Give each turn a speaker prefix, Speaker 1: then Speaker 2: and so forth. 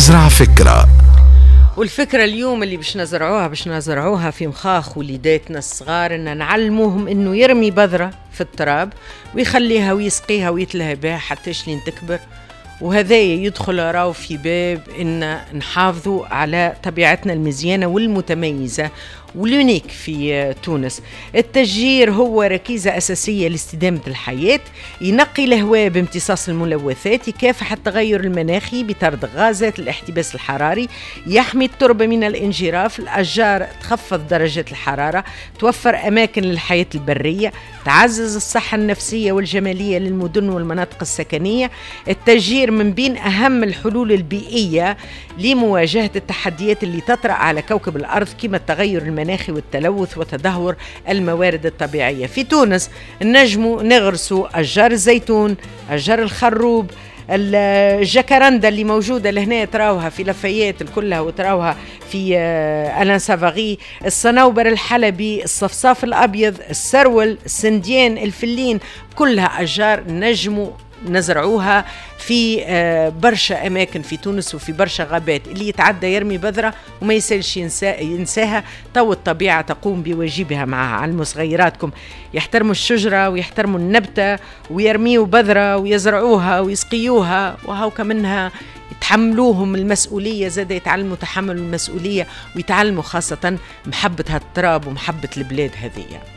Speaker 1: نزرع فكرة.
Speaker 2: والفكرة اليوم اللي باش نزرعوها في مخاخ وليداتنا الصغار، إن نعلموهم إنه يرمي بذرة في التراب ويخليها ويسقيها ويتلهى بها حتى لين تكبر. وهذا يدخل راو في باب إن نحافظوا على طبيعتنا المزيانة والمتميزة واليونيك في تونس. التشجير هو ركيزة أساسية لاستدامة الحياة، ينقي الهواء بامتصاص الملوثات، يكافح التغير المناخي بطرد غازات الاحتباس الحراري، يحمي التربة من الانجراف، الأشجار تخفض درجة الحرارة، توفر أماكن للحياة البرية، تعزز الصحة النفسية والجمالية للمدن والمناطق السكنية. التشجير من بين أهم الحلول البيئية لمواجهة التحديات اللي تطرأ على كوكب الأرض، كما التغير المناخي والتلوث وتدهور الموارد الطبيعية. في تونس نجموا نغرسوا أشجار الزيتون، أشجار الخروب، الجاكارندا اللي موجودة لهنا تراوها في لفايات كلها وتراوها في ألان سافاغي، الصنوبر الحلبي، الصفصاف الأبيض، السرول، السنديان، الفلين، كلها أشجار نجموا نزرعوها في برشا أماكن في تونس وفي برشا غابات. اللي يتعدى يرمي بذرة وما يسالش ينساها، تو الطبيعة تقوم بواجبها معها. علموا صغيراتكم يحترموا الشجرة ويحترموا النبتة ويرميوا بذرة ويزرعوها ويسقيوها، وهوك منها يتحملوهم المسؤولية، زاد يتعلموا تحمل المسؤولية ويتعلموا خاصة محبة هالتراب ومحبة البلاد هذه.